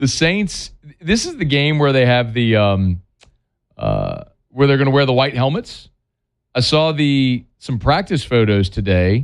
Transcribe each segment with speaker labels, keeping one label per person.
Speaker 1: The Saints, this is the game where they have the where they're going to wear the white helmets. I saw some practice photos today,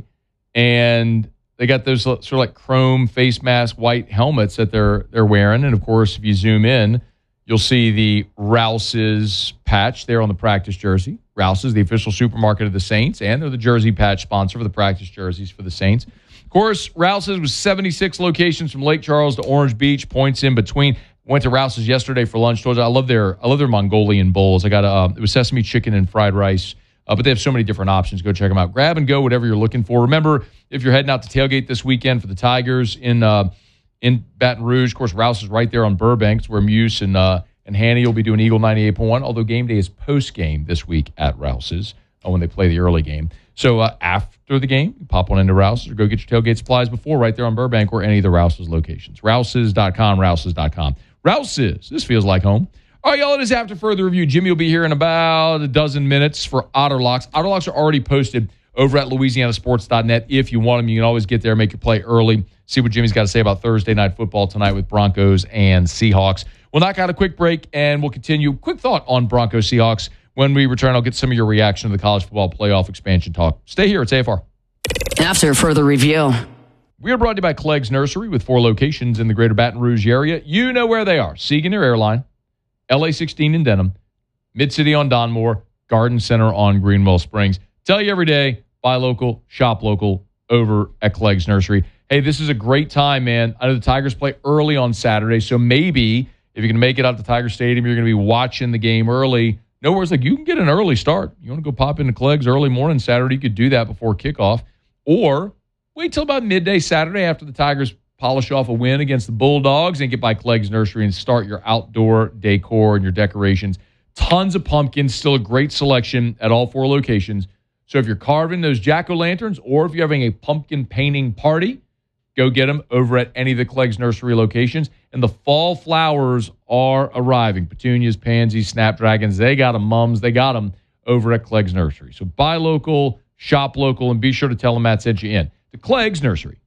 Speaker 1: and they got those sort of like chrome face mask white helmets that they're wearing. And of course, if you zoom in, you'll see the Rouse's patch there on the practice jersey. Rouse's, the official supermarket of the Saints, and they're the jersey patch sponsor for the practice jerseys for the Saints. Of course, Rouse's was 76 locations from Lake Charles to Orange Beach, points in between. Went to Rouse's yesterday for lunch. Told you I love their Mongolian bowls. I got it was sesame chicken and fried rice. But they have so many different options. Go check them out. Grab and go, whatever you're looking for. Remember, if you're heading out to tailgate this weekend for the Tigers in Baton Rouge, of course, Rouse is right there on Burbank. It's where Muse and Hanny will be doing Eagle 98.1, although game day is post-game this week at Rouse's when they play the early game. So after the game, you pop on into Rouse's or go get your tailgate supplies before right there on Burbank or any of the Rouse's locations. Rouse's.com, Rouse's.com. Rouse's, this feels like home. All right, y'all, it is after further review. Jimmy will be here in about a dozen minutes for Otterlocks. Otterlocks are already posted over at LouisianaSports.net. If you want them, you can always get there, make your play early, see what Jimmy's got to say about Thursday Night Football tonight with Broncos and Seahawks. We'll knock out a quick break, and we'll continue. Quick thought on Broncos Seahawks. When we return, I'll get some of your reaction to the college football playoff expansion talk. Stay here. It's AFR.
Speaker 2: After further review.
Speaker 1: We are brought to you by Clegg's Nursery with 4 locations in the greater Baton Rouge area. You know where they are. Seaganer Airline, LA16 in Denham, Mid-City on Donmore, Garden Center on Greenwell Springs. Tell you every day, buy local, shop local over at Clegg's Nursery. Hey, this is a great time, man. I know the Tigers play early on Saturday, so maybe if you can make it out to Tiger Stadium, you're going to be watching the game early. Nowhere it's like you can get an early start. You want to go pop into Clegg's early morning Saturday, you could do that before kickoff. Or wait till about midday Saturday after the Tigers polish off a win against the Bulldogs and get by Clegg's Nursery and start your outdoor decor and your decorations. Tons of pumpkins, still a great selection at all 4 locations. So if you're carving those jack-o'-lanterns or if you're having a pumpkin painting party, go get them over at any of the Clegg's Nursery locations. And the fall flowers are arriving. Petunias, pansies, snapdragons, they got them, mums. They got them over at Clegg's Nursery. So buy local, shop local, and be sure to tell them Matt sent you in. The Clegg's Nursery.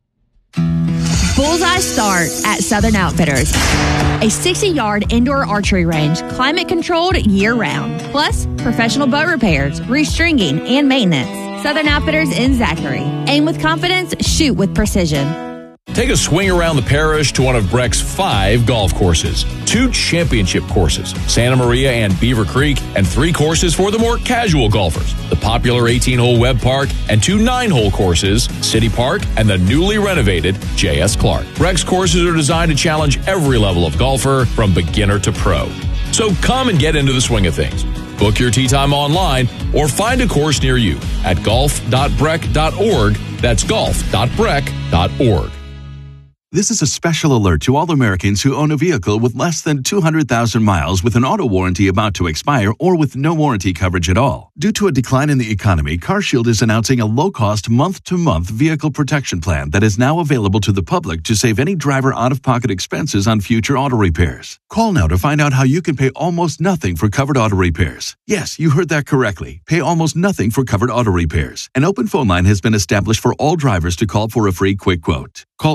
Speaker 3: Bullseye Start at Southern Outfitters. A 60-yard indoor archery range, climate-controlled year-round. Plus, professional boat repairs, restringing, and maintenance. Southern Outfitters in Zachary. Aim with confidence, shoot with precision.
Speaker 4: Take a swing around the parish to one of Breck's 5 golf courses. 2 championship courses, Santa Maria and Beaver Creek, and 3 courses for the more casual golfers. The popular 18-hole Webb Park and 2 9-hole courses, City Park and the newly renovated J.S. Clark. Breck's courses are designed to challenge every level of golfer from beginner to pro. So come and get into the swing of things. Book your tee time online or find a course near you at golf.breck.org. That's golf.breck.org.
Speaker 5: This is a special alert to all Americans who own a vehicle with less than 200,000 miles with an auto warranty about to expire or with no warranty coverage at all. Due to a decline in the economy, CarShield is announcing a low-cost month-to-month vehicle protection plan that is now available to the public to save any driver out-of-pocket expenses on future auto repairs. Call now to find out how you can pay almost nothing for covered auto repairs. Yes, you heard that correctly. Pay almost nothing for covered auto repairs. An open phone line has been established for all drivers to call for a free quick quote. Call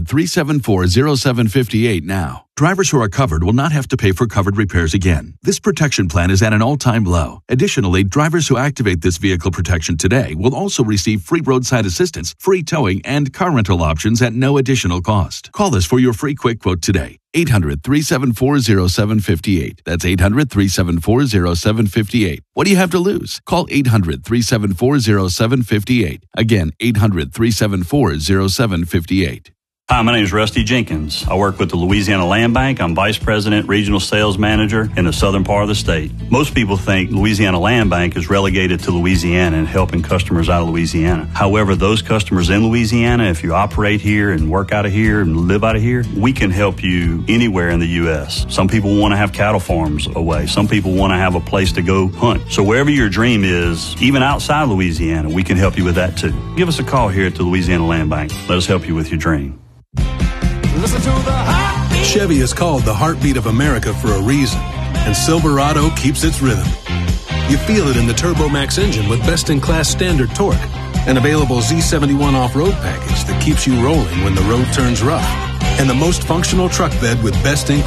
Speaker 5: 800-374-0758 now. Drivers who are covered will not have to pay for covered repairs again. This protection plan is at an all-time low. Additionally, drivers who activate this vehicle protection today will also receive free roadside assistance, free towing, and car rental options at no additional cost. Call us for your free quick quote today. 800-374-0758. That's 800-374-0758. What do you have to lose? Call 800-374-0758. Again, 800-374-0758.
Speaker 6: Hi, my name is Rusty Jenkins. I work with the Louisiana Land Bank. I'm Vice President, Regional Sales Manager in the southern part of the state. Most people think Louisiana Land Bank is relegated to Louisiana and helping customers out of Louisiana. However, those customers in Louisiana, if you operate here and work out of here and live out of here, we can help you anywhere in the U.S. Some people want to have cattle farms away. Some people want to have a place to go hunt. So wherever your dream is, even outside Louisiana, we can help you with that too. Give us a call here at the Louisiana Land Bank. Let us help you with your dream.
Speaker 7: Listen to the heartbeat. Chevy is called the heartbeat of America for a reason, and Silverado keeps its rhythm. You feel it in the TurboMax engine with best-in-class standard torque, an available Z71 off-road package that keeps you rolling when the road turns rough, and the most functional truck bed with best in